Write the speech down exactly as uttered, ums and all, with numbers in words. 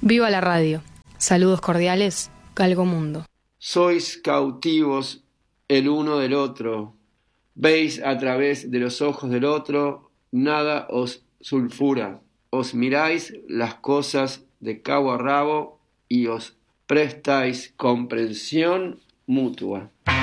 Viva la radio. Saludos cordiales, Galgo Mundo. Sois cautivos el uno del otro. Veis a través de los ojos del otro, nada os sulfura. Os miráis las cosas de cabo a rabo y os prestáis comprensión mutua.